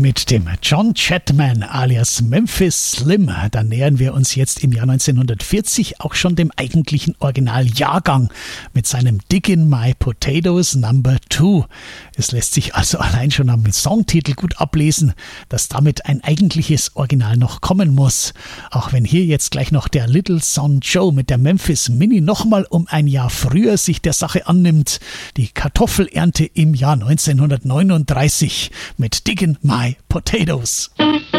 Mit dem John Chapman alias Memphis Slim, da nähern wir uns jetzt im Jahr 1940 auch schon dem eigentlichen Originaljahrgang mit seinem Diggin' My Potatoes No. 2. Es lässt sich also allein schon am Songtitel gut ablesen, dass damit ein eigentliches Original noch kommen muss. Auch wenn hier jetzt gleich noch der Little Son Joe mit der Memphis Mini nochmal um ein Jahr früher sich der Sache annimmt. Die Kartoffelernte im Jahr 1939 mit Diggin' My Potatoes.